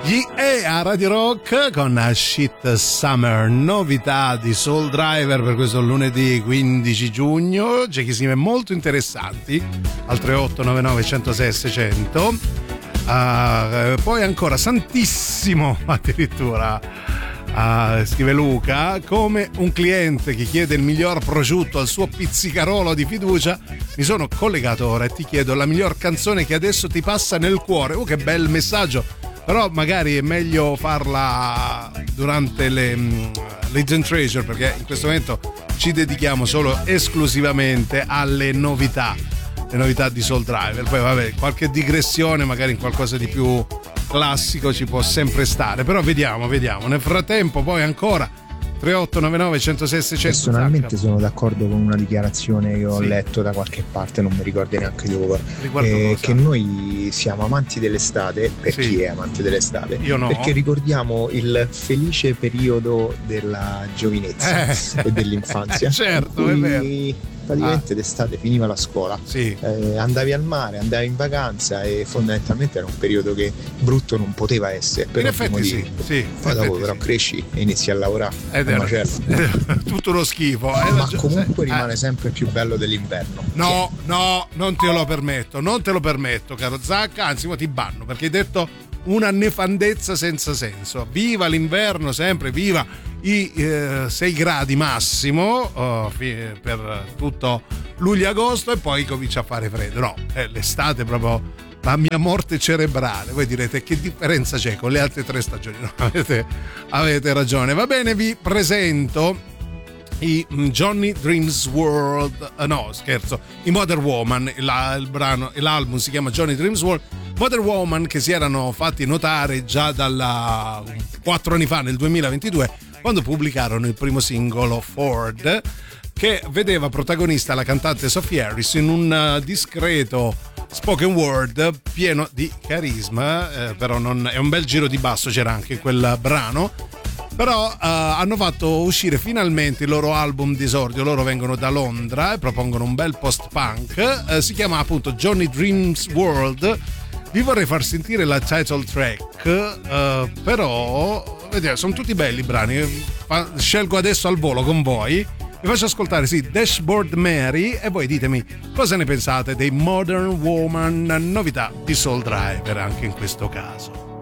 A Radio Rock con Shit Summer, novità di Soul Driver per questo lunedì 15 giugno, giochissime molto interessanti al 3899 106 600. Poi ancora Santissimo addirittura, scrive Luca, come un cliente che chiede il miglior prosciutto al suo pizzicarolo di fiducia, mi sono collegato ora e ti chiedo la miglior canzone che adesso ti passa nel cuore. Che bel messaggio, però magari è meglio farla durante le Legend Treasure, perché in questo momento ci dedichiamo solo esclusivamente alle novità, le novità di Soul Driver. Poi vabbè, qualche digressione magari in qualcosa di più classico ci può sempre stare, però vediamo. Nel frattempo poi ancora 3899 106 600. Personalmente sono d'accordo con una dichiarazione che ho letto da qualche parte, non mi ricordo neanche dove, che noi siamo amanti dell'estate, per chi è amante dell'estate. Io no, perché ricordiamo il felice periodo della giovinezza e dell'infanzia, certo, è vero. Praticamente d'estate finiva la scuola, andavi al mare, andavi in vacanza e fondamentalmente era un periodo che brutto non poteva essere, per ovvi motivi. Poi dopo però cresci e inizi a lavorare, tutto uno schifo, ma comunque rimane sempre più bello dell'inverno. No, non te lo permetto, caro Zacca, anzi ti banno perché hai detto una nefandezza senza senso. Viva l'inverno sempre, viva i 6 gradi massimo per tutto luglio-agosto e poi comincia a fare freddo. No, l'estate è proprio la mia morte cerebrale. Voi direte che differenza c'è con le altre 3 stagioni? No, avete ragione. Va bene, vi presento i Johnny Dreams World, no scherzo, i Modern Woman. L'album si chiama Johnny Dreams World. Modern Woman, che si erano fatti notare già 4 anni fa, nel 2022, quando pubblicarono il primo singolo Ford, che vedeva protagonista la cantante Sophie Harris in un discreto spoken word pieno di carisma, però è un bel giro di basso c'era anche in quel brano. Però hanno fatto uscire finalmente il loro album d'esordio. Loro vengono da Londra e propongono un bel post-punk, si chiama appunto Johnny Dreams World. Vi vorrei far sentire la title track, però vedete, sono tutti belli i brani. Scelgo adesso al volo con voi, vi faccio ascoltare Dashboard Mary e voi ditemi cosa ne pensate dei Modern Woman, novità di Soul Driver anche in questo caso.